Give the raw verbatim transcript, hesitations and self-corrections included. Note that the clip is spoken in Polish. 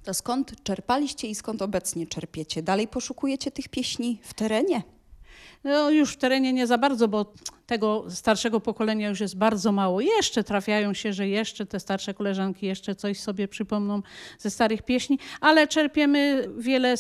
To skąd czerpaliście i skąd obecnie czerpiecie? Dalej poszukujecie tych pieśni w terenie? No już w terenie nie za bardzo, bo tego starszego pokolenia już jest bardzo mało. Jeszcze trafiają się, że jeszcze te starsze koleżanki jeszcze coś sobie przypomną ze starych pieśni, ale czerpiemy wiele